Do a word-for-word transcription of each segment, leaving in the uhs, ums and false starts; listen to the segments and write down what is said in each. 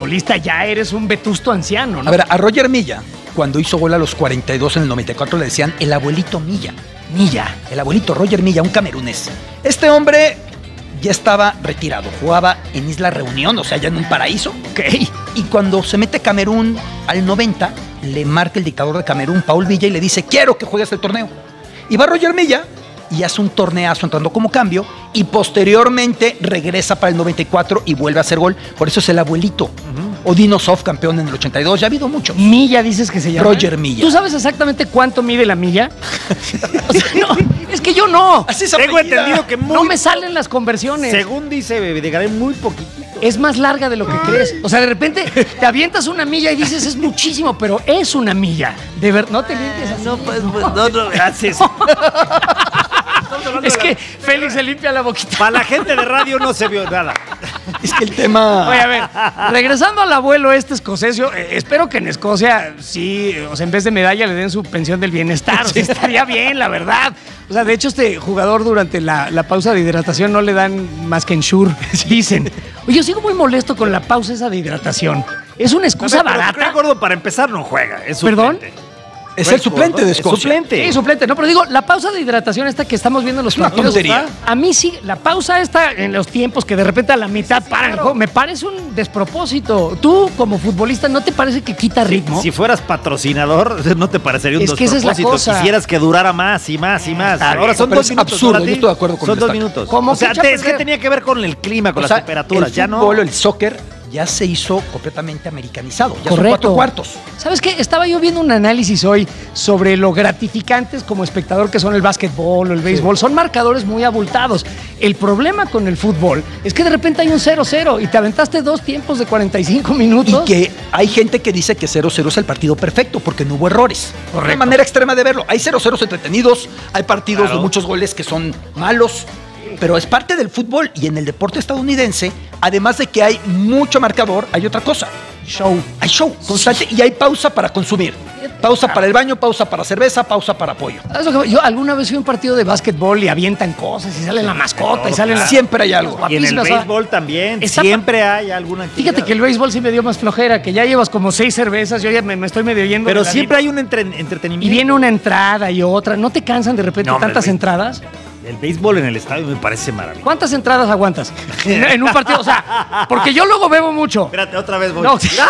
futbolista ya eres un vetusto anciano, ¿no? A ver, a Roger Milla, cuando hizo gol a los cuarenta y dos en el noventa y cuatro, le decían el abuelito Milla. Milla, el abuelito Roger Milla, un camerunés. Este hombre ya estaba retirado, jugaba en Isla Reunión, o sea, ya en un paraíso. Ok. Y cuando se mete Camerún al noventa, le marca el dictador de Camerún, Paul Villa, y le dice, quiero que juegues el torneo. Y va Roger Milla y hace un torneazo entrando como cambio, y posteriormente regresa para el noventa y cuatro y vuelve a hacer gol. Por eso es el abuelito. Uh-huh. Odino Soft, campeón en el ochenta y dos. Ya ha habido muchos. Milla, dices que se llama. Roger Milla. ¿Tú sabes exactamente cuánto mide la milla? O sea, no, es que yo no. Así se Tengo apellida. entendido que muy, No me salen las conversiones. según dice Videgaray, muy poquito. Es más larga de lo que crees. O sea, de repente te avientas una milla y dices, es muchísimo, pero es una milla. De ver, no te limpies así. No, pues, pues, no, no haces. Es que Félix se limpia la boquita. Para la gente de radio no se vio nada. Es que el tema... Oye, a ver, regresando al abuelo este escocesio, eh, espero que en Escocia sí, o sea, en vez de medalla le den su pensión del bienestar. O sea, estaría bien, la verdad. O sea, de hecho, este jugador durante la, la pausa de hidratación no le dan más que Ensure, dicen. Oye, yo sigo muy molesto con la pausa esa de hidratación. Es una excusa A ver, pero barata. Craig Gordon, para empezar, no juega. Es ¿Perdón? suplente. Es Craig el suplente Gordon de es Escocia. suplente. Sí, suplente. No, pero digo, la pausa de hidratación esta que estamos viendo en los una partidos. tontería. A mí sí, la pausa esta en los tiempos que de repente a la mitad paran el juego, me parece un despropósito. Tú, como futbolista, ¿no te parece que quita ritmo? Si fueras patrocinador, no te parecería un Es que esa es la despropósito. cosa. Quisieras que durara más y más y más. Está Ahora bien, son pero dos es minutos. absurdo, ¿para ti? yo estoy de acuerdo con Son el dos destaque. minutos. ¿Cómo O sea, que echa a te- es que perder? tenía que ver con el clima, con O las sea, temperaturas. el Ya no. fútbol, el soccer, ya se hizo completamente americanizado. Ya son Correcto. cuatro cuartos. ¿Sabes qué? Estaba yo viendo un análisis hoy sobre lo gratificantes como espectador que son el básquetbol o el béisbol. Son marcadores muy abultados. El problema con el fútbol es que de repente hay un cero cero y te aventaste dos tiempos de cuarenta y cinco minutos. Y que hay gente que dice que cero cero es el partido perfecto porque no hubo errores. Correcto. Una manera extrema de verlo. Hay cero ceros entretenidos, hay partidos Claro. de muchos goles que son malos, pero es parte del fútbol. Y en el deporte estadounidense, además de que hay mucho marcador, hay otra cosa. Show. Hay show constante y hay pausa para consumir. Pausa para el baño, pausa para cerveza, pausa para pollo. ¿Sabes lo que- Yo alguna vez fui a un partido de básquetbol y avientan cosas y sale la mascota y salen las... Siempre hay algo. Y en el guapísimas, o sea, béisbol también. Está- Siempre hay alguna actividad. Fíjate que el béisbol sí me dio más flojera, que ya llevas como seis cervezas, yo ya me, me estoy medio yendo. Pero de la siempre vida. hay un entre- entretenimiento. Y viene una entrada y otra. ¿No te cansan de repente No, hombre, tantas güey. entradas? El béisbol en el estadio me parece maravilloso. ¿Cuántas entradas aguantas en, en un partido? O sea, porque yo luego bebo mucho. Espérate, otra vez voy. No, ¿qué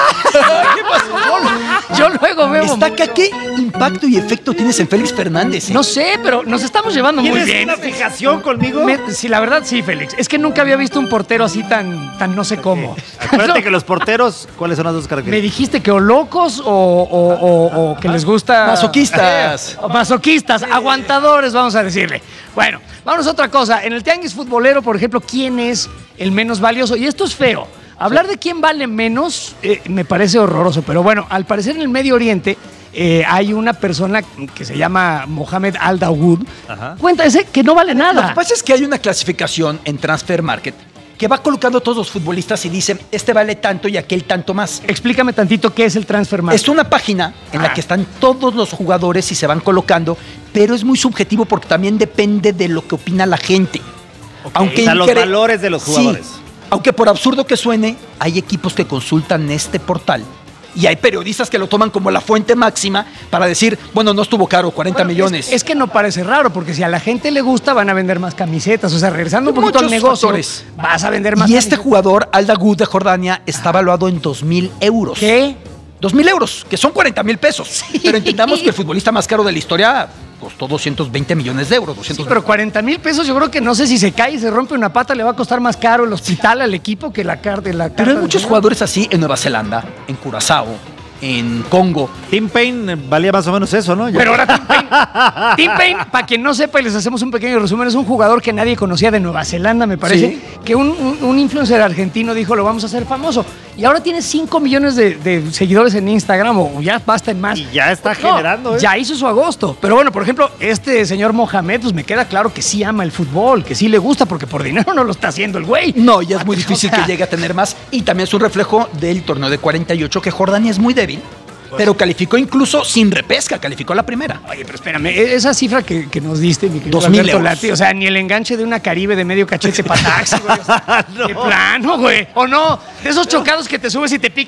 pasó? Yo, yo luego bebo Destaca mucho. qué impacto y efecto tienes en Félix Fernández. ¿eh? No sé, pero nos estamos llevando muy ¿Tienes bien. una fijación conmigo? Me- sí, la verdad sí, Félix. Es que nunca había visto un portero así tan, tan no sé cómo. Acuérdate No, que los porteros, ¿cuáles son las dos me características? dijiste que o locos o, o- o- o que les gusta... Masoquistas. Eh, masoquistas, aguantadores, vamos a decirle. Bueno, vamos a otra cosa. En el tianguis futbolero, por ejemplo, ¿quién es el menos valioso? Y esto es feo. Hablar de quién vale menos eh, me parece horroroso, pero bueno, al parecer en el Medio Oriente eh, hay una persona que se llama Mohamed Al-Dawood. Ajá. Cuenta ese que no vale Lo que nada. pasa es que hay una clasificación en Transfer Market que va colocando a todos los futbolistas y dicen, este vale tanto y aquel tanto más. Explícame tantito qué es el transfer market. Es una página en Ah. la que están todos los jugadores y se van colocando, pero es muy subjetivo porque también depende de lo que opina la gente. O sea, los valores de los Sí, jugadores. aunque por absurdo que suene, hay equipos que consultan este portal y hay periodistas que lo toman como la fuente máxima para decir, bueno, no estuvo caro, cuarenta Bueno, millones. Es, es que no parece raro, porque si a la gente le gusta, van a vender más camisetas. O sea, regresando un poquito al Muchos negocio, factores. vas a vender más y este camisetas. jugador, Al Dawood de Jordania, está valuado en dos mil euros. ¿Qué? dos mil euros, que son cuarenta mil pesos. Pero entendamos que el futbolista más caro de la historia costó doscientos veinte millones de euros. Sí, doscientos pero cuarenta mil pesos, yo creo que no sé si se cae y se rompe una pata, le va a costar más caro el hospital al equipo que la carta. La Pero carta hay de muchos dinero. jugadores así en Nueva Zelanda, en Curazao, en Congo. Tim Payne valía más o menos eso, ¿no? Ya- Pero ahora Tim Payne, Tim Payne, para quien no sepa y les hacemos un pequeño resumen, es un jugador que nadie conocía de Nueva Zelanda, me parece, Sí. que un, un- un influencer argentino dijo, lo vamos a hacer famoso. Y ahora tiene cinco millones de, de seguidores en Instagram, o ya basta en más. Y ya está No, generando, ¿eh? Ya hizo su agosto. Pero bueno, por ejemplo, este señor Mohamed, pues me queda claro que sí ama el fútbol, que sí le gusta, porque por dinero no lo está haciendo el güey. No, ya es muy O difícil sea, que llegue a tener más. Y también es un reflejo del torneo de cuarenta y ocho, que Jordania es muy débil, pero calificó incluso sin repesca, calificó la primera. Oye, pero espérame, e- esa cifra que, que nos diste, mi querido Dos mil Alberto euros. Lati, o sea, ni el enganche de una Caribe de medio cachete para taxi, güey. O sea, de plano, güey. O no, de esos chocados que te subes y te pican